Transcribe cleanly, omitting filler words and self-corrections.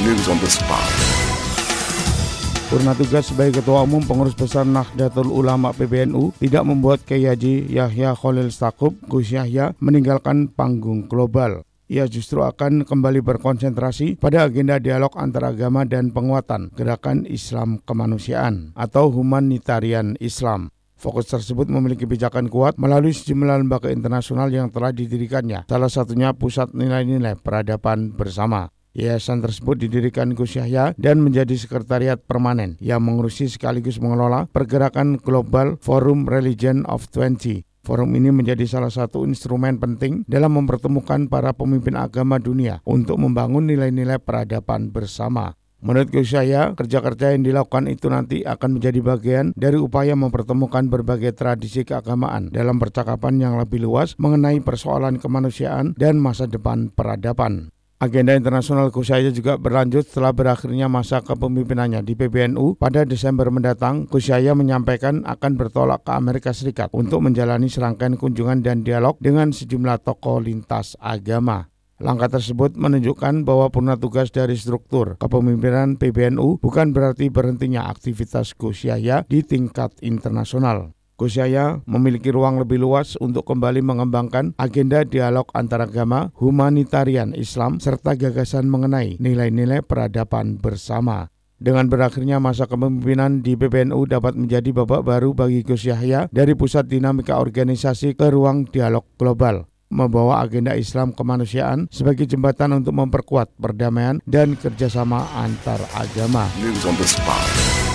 News on the spot. Purna tugas sebagai Ketua Umum Pengurus Besar Nahdlatul Ulama PBNU tidak membuat Kiai Haji Yahya Khalil Stakuf Gus Yahya meninggalkan panggung global. Ia justru akan kembali berkonsentrasi pada agenda dialog antaragama dan penguatan gerakan Islam kemanusiaan atau humanitarian Islam. Fokus tersebut memiliki pijakan kuat melalui sejumlah lembaga internasional yang telah didirikannya, salah satunya Pusat Nilai-Nilai Peradaban Bersama. Yayasan tersebut didirikan Gus Yahya dan menjadi sekretariat permanen yang mengurusi sekaligus mengelola pergerakan global Forum Religion of 20. Forum ini menjadi salah satu instrumen penting dalam mempertemukan para pemimpin agama dunia untuk membangun nilai-nilai peradaban bersama. Menurut Gus Yahya, kerja-kerja yang dilakukan itu nanti akan menjadi bagian dari upaya mempertemukan berbagai tradisi keagamaan dalam percakapan yang lebih luas mengenai persoalan kemanusiaan dan masa depan peradaban. Agenda internasional Gus Yahya juga berlanjut setelah berakhirnya masa kepemimpinannya di PBNU pada Desember mendatang. Gus Yahya menyampaikan akan bertolak ke Amerika Serikat untuk menjalani serangkaian kunjungan dan dialog dengan sejumlah tokoh lintas agama. Langkah tersebut menunjukkan bahwa purna tugas dari struktur kepemimpinan PBNU bukan berarti berhentinya aktivitas Gus Yahya di tingkat internasional. Gus Yahya memiliki ruang lebih luas untuk kembali mengembangkan agenda dialog antaragama, humanitarian Islam, serta gagasan mengenai nilai-nilai peradaban bersama. Dengan berakhirnya masa kepemimpinan di PBNU dapat menjadi babak baru bagi Gus Yahya dari pusat dinamika organisasi ke ruang dialog global, membawa agenda Islam kemanusiaan sebagai jembatan untuk memperkuat perdamaian dan kerjasama antar agama. News on the spot.